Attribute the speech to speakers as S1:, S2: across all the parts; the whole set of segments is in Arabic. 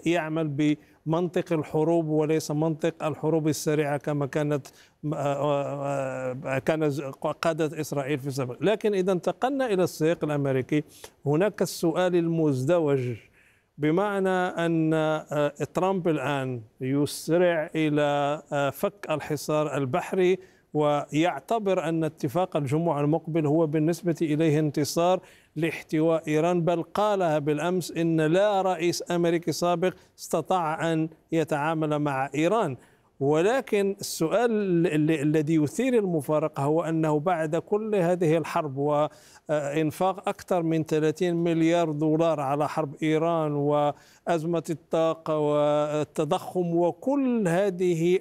S1: يعمل بمنطق الحروب وليس منطق الحروب السريعة كما كانت قادة إسرائيل في السابق. لكن إذا انتقلنا إلى السياق الأمريكي، هناك السؤال المزدوج، بمعنى أن ترامب الآن يسرع إلى فك الحصار البحري، ويعتبر أن اتفاق الجمعة المقبل هو بالنسبة إليه انتصار لاحتواء إيران، بل قالها بالأمس إن لا رئيس أمريكي سابق استطاع أن يتعامل مع إيران. ولكن السؤال الذي يثير المفارقة هو أنه بعد كل هذه الحرب وإنفاق أكثر من 30 مليار دولار على حرب إيران وأزمة الطاقة والتضخم وكل هذه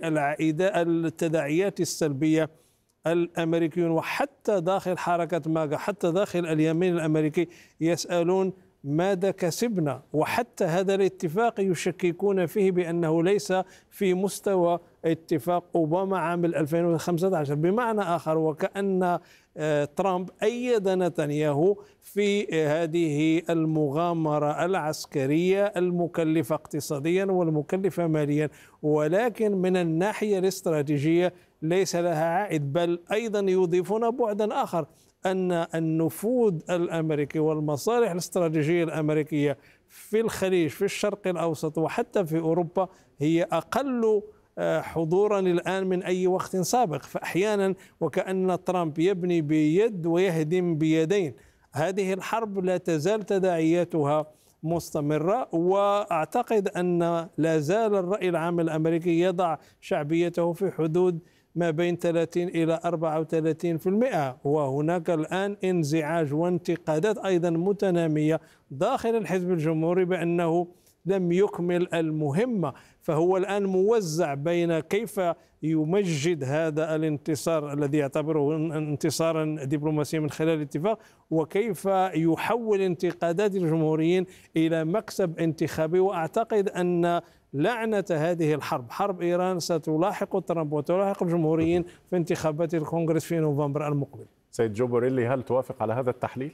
S1: التداعيات السلبية، الأمريكيون وحتى داخل حركة ماغا، حتى داخل اليمين الأمريكي، يسألون ماذا كسبنا؟ وحتى هذا الاتفاق يشككون فيه بأنه ليس في مستوى اتفاق أوباما عام 2015. بمعنى آخر، وكأن ترامب أيد نتنياهو في هذه المغامرة العسكرية المكلفة اقتصاديا والمكلفة ماليا، ولكن من الناحية الاستراتيجية ليس لها عائد. بل أيضا يضيفون بعدا آخر، أن النفوذ الأمريكي والمصالح الاستراتيجية الأمريكية في الخليج، في الشرق الأوسط وحتى في أوروبا، هي أقل حضورا الآن من أي وقت سابق. فأحيانا وكأن ترامب يبني بيد ويهدم بيدين. هذه الحرب لا تزال تداعياتها مستمرة، وأعتقد أن لا زال الرأي العام الأمريكي يضع شعبيته في حدود ما بين 30 إلى 34%، وهناك الآن انزعاج وانتقادات أيضا متنامية داخل الحزب الجمهوري بأنه لم يكمل المهمة. فهو الآن موزع بين كيف يمجد هذا الانتصار الذي يعتبره انتصارا دبلوماسيا من خلال الاتفاق، وكيف يحول انتقادات الجمهوريين إلى مكسب انتخابي. وأعتقد أن لعنة هذه الحرب، حرب إيران، ستلاحق ترامب وتلاحق الجمهوريين في انتخابات الكونغرس في نوفمبر المقبل.
S2: سيد جو بوريلي، هل توافق على هذا التحليل؟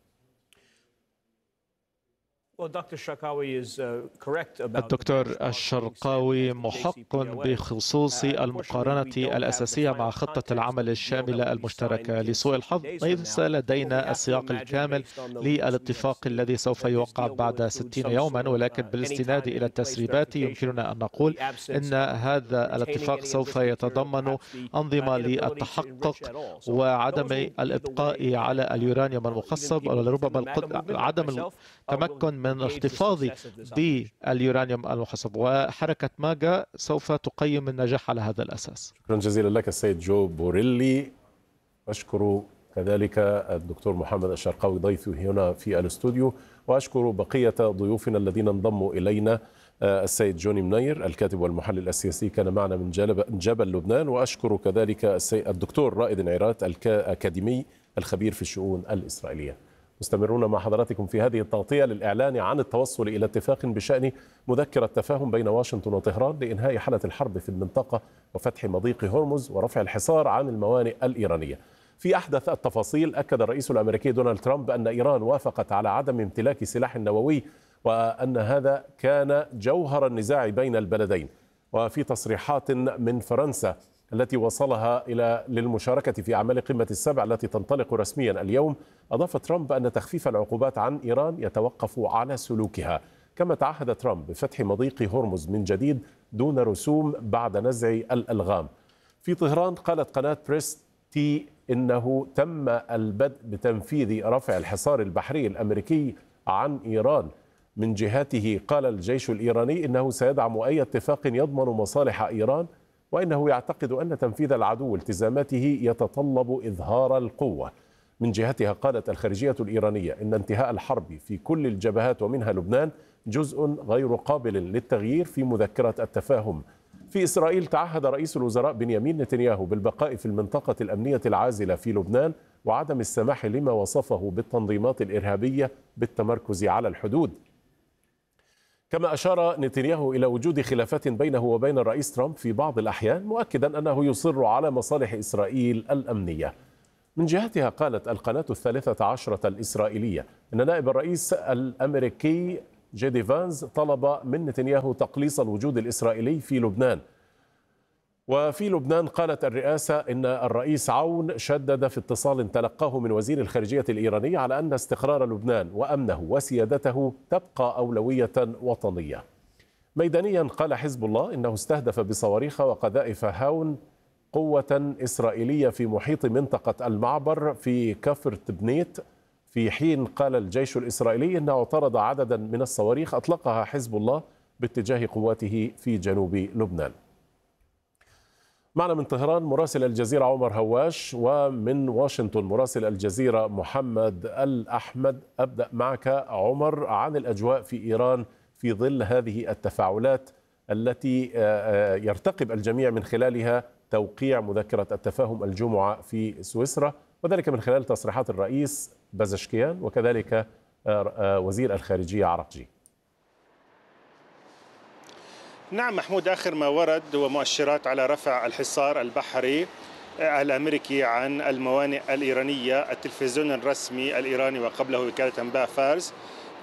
S3: الدكتور الشرقاوي محق بخصوص المقارنة الأساسية مع خطة العمل الشاملة المشتركة. لسوء الحظ ليس لدينا السياق الكامل للاتفاق الذي سوف يوقع بعد 60 يوما، ولكن بالاستناد إلى التسريبات يمكننا أن نقول أن هذا الاتفاق سوف يتضمن أنظمة للتحقق وعدم الإبقاء على اليورانيوم المخصب، وربما عدم التمكن من الاحتفاظ باليورانيوم المخصب، وحركة ماغا سوف تقيم النجاح على هذا الأساس.
S2: شكرا جزيلا لك السيد جو بوريلي. أشكر كذلك الدكتور محمد الشرقاوي ضيفي هنا في الاستوديو، وأشكر بقية ضيوفنا الذين انضموا إلينا. السيد جوني منير الكاتب والمحلل السياسي كان معنا من جبل لبنان، وأشكر كذلك الدكتور رائد عيرات الأكاديمي الخبير في الشؤون الإسرائيلية. مستمرون مع حضراتكم في هذه التغطية للإعلان عن التوصل إلى اتفاق بشأن مذكرة تفاهم بين واشنطن وطهران لإنهاء حالة الحرب في المنطقة وفتح مضيق هرمز ورفع الحصار عن الموانئ الإيرانية. في أحدث التفاصيل، أكد الرئيس الأمريكي دونالد ترامب أن إيران وافقت على عدم امتلاك سلاح نووي، وأن هذا كان جوهر النزاع بين البلدين. وفي تصريحات من فرنسا التي وصلها للمشاركة في أعمال قمة السبع التي تنطلق رسميا اليوم، أضاف ترامب أن تخفيف العقوبات عن إيران يتوقف على سلوكها. كما تعهد ترامب بفتح مضيق هرمز من جديد دون رسوم بعد نزع الألغام. في طهران قالت قناة بريس تي إنه تم البدء بتنفيذ رفع الحصار البحري الأمريكي عن إيران. من جهته قال الجيش الإيراني إنه سيدعم أي اتفاق يضمن مصالح إيران، وإنه يعتقد أن تنفيذ العدو التزاماته يتطلب إظهار القوة. من جهتها قالت الخارجية الإيرانية إن انتهاء الحرب في كل الجبهات ومنها لبنان جزء غير قابل للتغيير في مذكرة التفاهم. في إسرائيل تعهد رئيس الوزراء بنيامين نتنياهو بالبقاء في المنطقة الأمنية العازلة في لبنان وعدم السماح لما وصفه بالتنظيمات الإرهابية بالتمركز على الحدود. كما أشار نتنياهو إلى وجود خلافات بينه وبين الرئيس ترامب في بعض الأحيان، مؤكدا أنه يصر على مصالح إسرائيل الأمنية. من جهتها قالت القناة 13 الإسرائيلية إن نائب الرئيس الأمريكي جيدي فانز طلب من نتنياهو تقليص الوجود الإسرائيلي في لبنان. وفي لبنان قالت الرئاسة إن الرئيس عون شدد في اتصال تلقاه من وزير الخارجية الإيراني على أن استقرار لبنان وأمنه وسيادته تبقى أولوية وطنية. ميدانيا قال حزب الله إنه استهدف بصواريخ وقذائف هاون قوة إسرائيلية في محيط منطقة المعبر في كفر تبنيت، في حين قال الجيش الإسرائيلي إنه اعترض عددا من الصواريخ أطلقها حزب الله باتجاه قواته في جنوب لبنان. معنا من طهران مراسل الجزيرة عمر هواش، ومن واشنطن مراسل الجزيرة محمد الأحمد. أبدأ معك عمر عن الأجواء في إيران في ظل هذه التفاعلات التي يرتقب الجميع من خلالها توقيع مذكرة التفاهم الجمعة في سويسرا، وذلك من خلال تصريحات الرئيس بازشكيان وكذلك وزير الخارجية عرقجي.
S4: نعم محمود، آخر ما ورد هو مؤشرات على رفع الحصار البحري الأمريكي عن الموانئ الإيرانية. التلفزيون الرسمي الإيراني وقبله وكالة أنباء فارس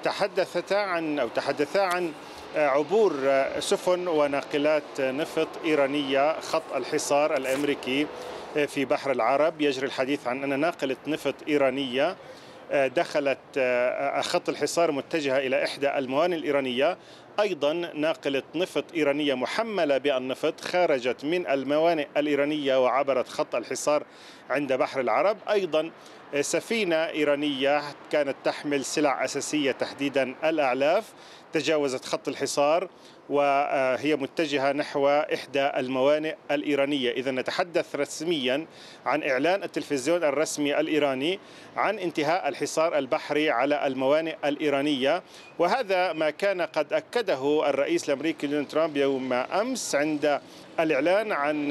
S4: تحدثا عن عبور سفن وناقلات نفط إيرانية خط الحصار الأمريكي في بحر العرب. يجري الحديث عن أن ناقلة نفط إيرانية دخلت خط الحصار متجهة إلى إحدى الموانئ الإيرانية. أيضا ناقلة نفط إيرانية محملة بالنفط خرجت من الموانئ الإيرانية وعبرت خط الحصار عند بحر العرب. أيضا سفينة إيرانية كانت تحمل سلع أساسية تحديدا الأعلاف تجاوزت خط الحصار وهي متجهة نحو إحدى الموانئ الإيرانية. إذا نتحدث رسميا عن إعلان التلفزيون الرسمي الإيراني عن انتهاء الحصار البحري على الموانئ الإيرانية، وهذا ما كان قد أكده الرئيس الأمريكي دونالد ترامب يوم أمس عند الإعلان عن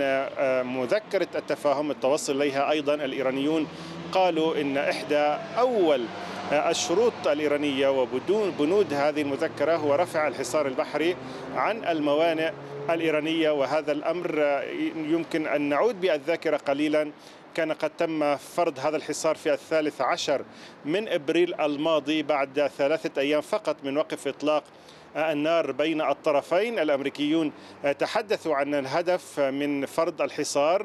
S4: مذكرة التفاهم التوصل إليها. أيضا الإيرانيون قالوا إن إحدى أول الشروط الإيرانية وبنود هذه المذكرة هو رفع الحصار البحري عن الموانئ الإيرانية، وهذا الأمر يمكن أن نعود بالذاكرة قليلا. كان قد تم فرض هذا الحصار في 13 من إبريل الماضي بعد 3 أيام فقط من وقف إطلاق النار بين الطرفين. الأمريكيون تحدثوا عن الهدف من فرض الحصار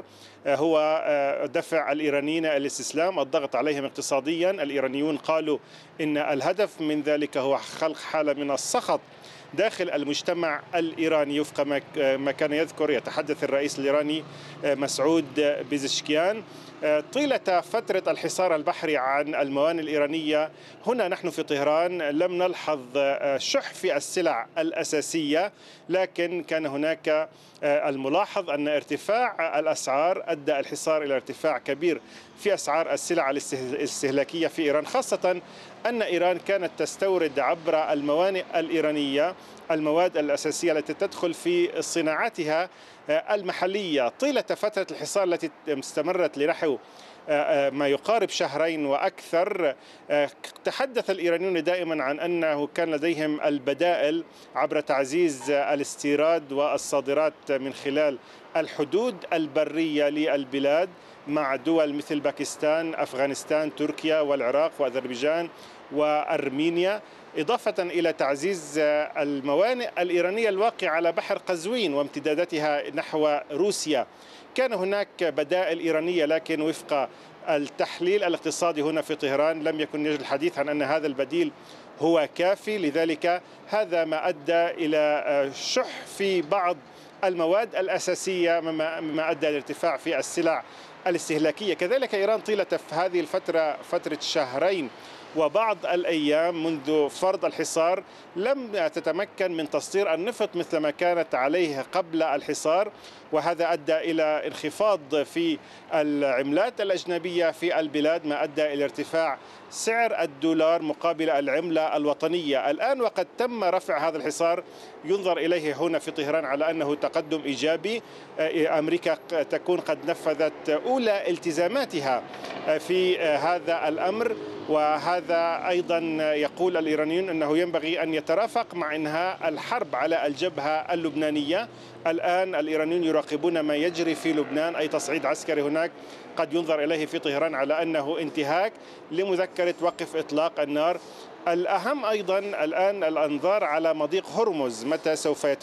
S4: هو دفع الإيرانيين الاستسلام، الضغط عليهم اقتصاديا. الإيرانيون قالوا إن الهدف من ذلك هو خلق حالة من السخط داخل المجتمع الإيراني وفق ما كان يتحدث الرئيس الإيراني مسعود بيزشكيان. طيلة فترة الحصار البحري عن الموانئ الإيرانية هنا نحن في طهران لم نلحظ شح في السلع الأساسية، لكن كان هناك الملاحظ أن ارتفاع الأسعار أدى الحصار إلى ارتفاع كبير في أسعار السلع الاستهلاكية في إيران، خاصة أن إيران كانت تستورد عبر الموانئ الإيرانية المواد الأساسية التي تدخل في صناعاتها المحلية. طيلة فترة الحصار التي استمرت لنحو ما يقارب 2 شهرين وأكثر، تحدث الإيرانيون دائما عن أنه كان لديهم البدائل عبر تعزيز الاستيراد والصادرات من خلال الحدود البرية للبلاد مع دول مثل باكستان، أفغانستان، تركيا والعراق وأذربيجان وأرمينيا، إضافة إلى تعزيز الموانئ الإيرانية الواقعة على بحر قزوين وامتداداتها نحو روسيا. كان هناك بدائل إيرانية، لكن وفق التحليل الاقتصادي هنا في طهران لم يكن يجري الحديث عن أن هذا البديل هو كافي. لذلك هذا ما أدى إلى شح في بعض المواد الأساسية مما أدى لارتفاع في السلع الاستهلاكية. كذلك إيران طيلة هذه الفترة، فترة 2 شهرين وبعض الأيام منذ فرض الحصار، لم تتمكن من تصدير النفط مثل ما كانت عليه قبل الحصار، وهذا أدى إلى انخفاض في العملات الأجنبية في البلاد ما أدى إلى ارتفاع سعر الدولار مقابل العملة الوطنية. الآن وقد تم رفع هذا الحصار ينظر إليه هنا في طهران على أنه تقدم إيجابي. أمريكا تكون قد نفذت أولى التزاماتها في هذا الأمر، وهذا أيضا يقول الإيرانيون أنه ينبغي أن يترافق مع إنهاء الحرب على الجبهة اللبنانية. الآن الإيرانيون يراقبون ما يجري في لبنان، أي تصعيد عسكري هناك قد ينظر إليه في طهران على أنه انتهاك لمذكرة ذكرت وقف إطلاق النار. الأهم أيضا الآن الأنظار على مضيق هرمز، متى سوف يتم